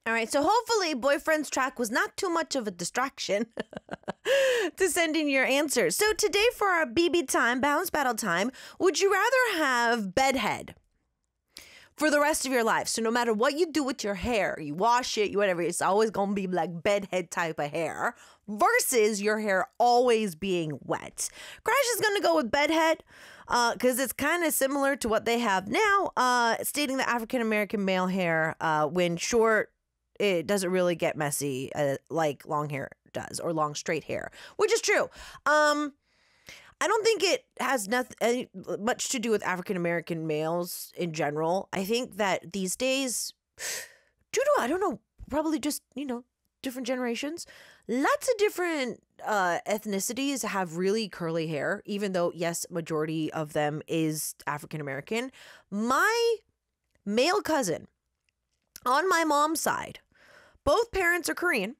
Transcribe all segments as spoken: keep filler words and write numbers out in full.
All right, so hopefully boyfriend's track was not too much of a distraction to send in your answers. So today for our B B time, bounce battle time, would you rather have bedhead for the rest of your life? So no matter what you do with your hair, you wash it, you whatever, it's always going to be like bedhead type of hair versus your hair always being wet. Crash is going to go with bedhead because uh, it's kind of similar to what they have now, uh, stating that African-American male hair, uh, when short, it doesn't really get messy uh, like long hair does or long straight hair, which is true. Um, I don't think it has nothing any, much to do with African-American males in general. I think that these days, due to, I don't know, probably just, you know, different generations, lots of different uh, ethnicities have really curly hair, even though, yes, majority of them is African-American. My male cousin on my mom's side, both parents are Korean.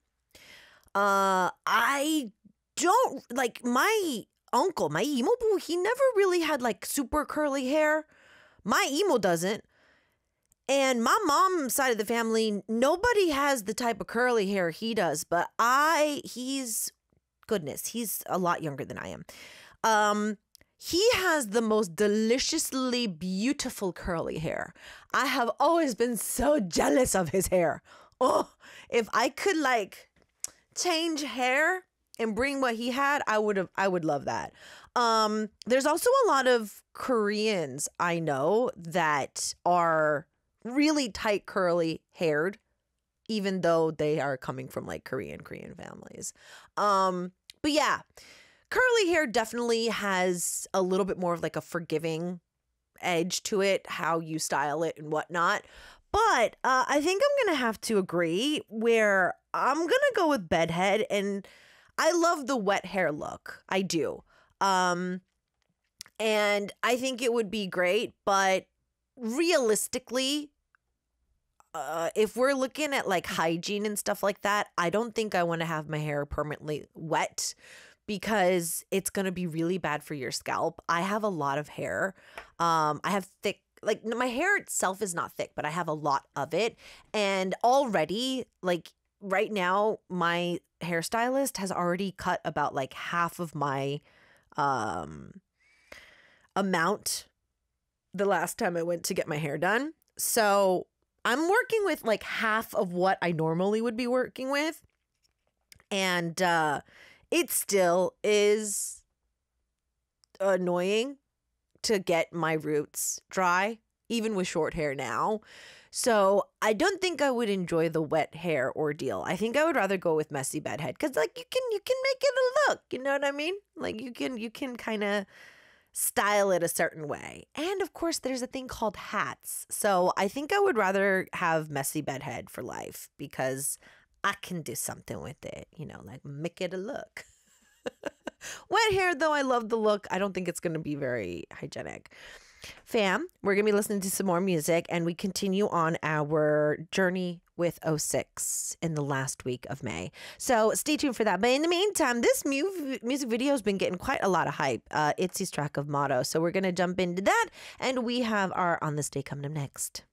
Uh, I don't, like, my uncle, my emo boo, he never really had like super curly hair. My emo doesn't. And my mom's side of the family, nobody has the type of curly hair he does. But I, he's, goodness, he's a lot younger than I am. Um, he has the most deliciously beautiful curly hair. I have always been so jealous of his hair. Oh, if I could like change hair and bring what he had, I would have, I would love that. Um, there's also a lot of Koreans I know that are really tight, curly haired, even though they are coming from like Korean, Korean families. Um, but yeah, curly hair definitely has a little bit more of like a forgiving edge to it, how you style it and whatnot. But uh, I think I'm going to have to agree where I'm going to go with bedhead, and I love the wet hair look. I do. Um, and I think it would be great, but realistically, uh, if we're looking at like hygiene and stuff like that, I don't think I want to have my hair permanently wet because it's going to be really bad for your scalp. I have a lot of hair. Um, I have thick, like my hair itself is not thick, but I have a lot of it. And already, like right now, my hairstylist has already cut about like half of my um, amount the last time I went to get my hair done. So I'm working with like half of what I normally would be working with. And uh, it still is annoying to get my roots dry, even with short hair now. So I don't think I would enjoy the wet hair ordeal. I think I would rather go with messy bedhead because like you can you can make it a look, you know what I mean? Like you can you can kind of style it a certain way. And of course there's a thing called hats. So I think I would rather have messy bedhead for life because I can do something with it, you know, like make it a look. Wet hair, though, I love the look. I don't think it's going to be very hygienic. Fam, we're going to be listening to some more music, and we continue on our journey with oh six in the last week of May. So stay tuned for that. But in the meantime, this mu- music video has been getting quite a lot of hype. Uh, Itzy's track of Motto. So we're going to jump into that, and we have our On This Day coming up next.